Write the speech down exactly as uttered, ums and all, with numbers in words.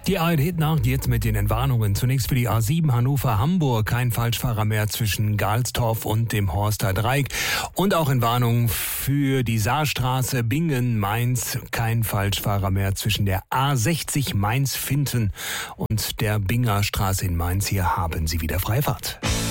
Die A R D-Nacht jetzt mit den Entwarnungen. Zunächst für die A sieben Hannover-Hamburg. Kein Falschfahrer mehr zwischen Galstorf und dem Horster Dreieck. Und auch Entwarnung für die Saarstraße Bingen-Mainz. Kein Falschfahrer mehr zwischen der A sechzig Mainz-Finten und der Binger Straße in Mainz. Hier haben Sie wieder Freifahrt.